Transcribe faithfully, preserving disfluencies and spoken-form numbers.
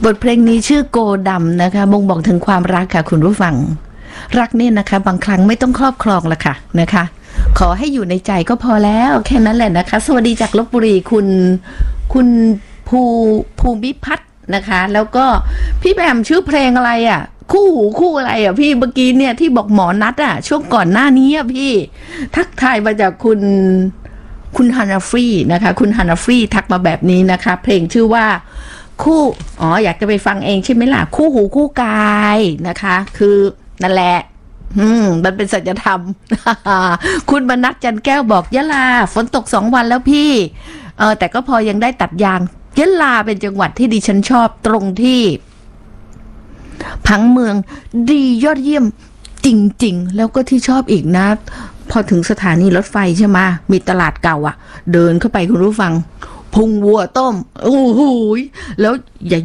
บทเพลงนี้ชื่อโกดำนะคะบ่งบอกถึงความรักค่ะคุณผู้ฟังรักเนี่ยนะคะบางครั้งไม่ต้องครอบครองละค่ะนะคะขอให้อยู่ในใจก็พอแล้วแค่นั้นแหละนะคะสวัสดีจากลพบุรีคุณคุณภูภูมิพัฒน์นะคะแล้วก็พี่แบมชื่อเพลงอะไรอ่ะคู่หูคู่อะไรอ่ะพี่เมื่อกี้เนี่ยที่บอกหมอนัดอ่ะช่วงก่อนหน้านี้อ่ะพี่ทักทายมาจากคุณคุณฮานาฟรีนะคะคุณฮานาฟรีทักมาแบบนี้นะคะเพลงชื่อว่าคู่อ๋ออยากจะไปฟังเองใช่ไหมล่ะคู่หูคู่กายนะคะคือนั่นแหละอืมมันเป็นสัจธรรม คุณบรรณัฐจันแก้วบอกยะลาฝนตกสองวันแล้วพี่เออแต่ก็พอยังได้ตัดยางยะลาเป็นจังหวัดที่ดิฉันชอบตรงที่ผังเมืองดียอดเยี่ยมจริงๆแล้วก็ที่ชอบอีกนะพอถึงสถานีรถไฟใช่ไหมมีตลาดเก่าอ่ะเดินเข้าไปคุณผู้ฟังพุงวัวต้มโอ้โหแล้วอย่า